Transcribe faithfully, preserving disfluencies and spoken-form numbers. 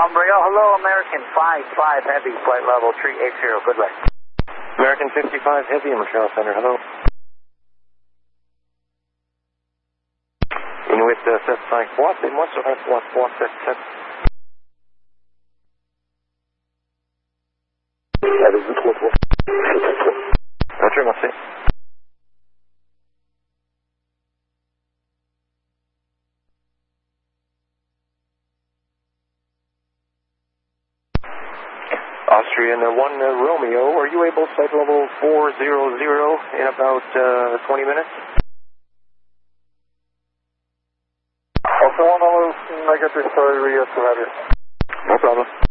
Umbriel, hello, American five five Heavy, flight level three eight zero, good luck. American fifty-five Heavy, Montreal Center, hello. Inuit uh, sept cinq trois, c'est moi sur un trois trois sept sept. Allez-y, trois trois. Roger, merci. Austrian uh, one uh, Romeo, are you able flight level four zero zero in about uh, twenty minutes? Also one, I'll make it this story, we have to have you. No problem.